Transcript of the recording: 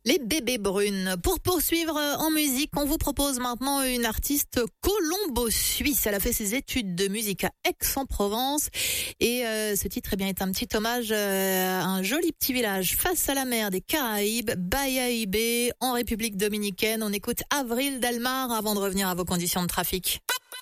Les bébés brunes. Pour poursuivre en musique, on vous propose maintenant une artiste colombo-suisse. Elle a fait ses études de musique à Aix-en-Provence et ce titre est un petit hommage à un joli petit village face à la mer des Caraïbes, Bayahibe, en République dominicaine. On écoute Avril Dalmar avant de revenir à vos conditions de trafic.